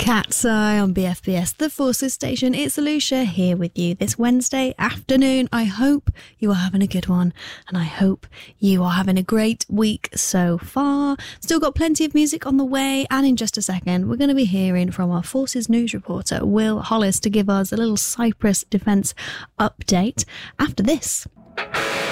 Cat's Eye on BFBS, the Forces Station. It's Lucia here with you this Wednesday afternoon. I hope you are having a good one, and I hope you are having a great week so far. Still got plenty of music on the way, and in just a second we're going to be hearing from our Forces news reporter Will Hollis to give us a little Cyprus defence update. After this,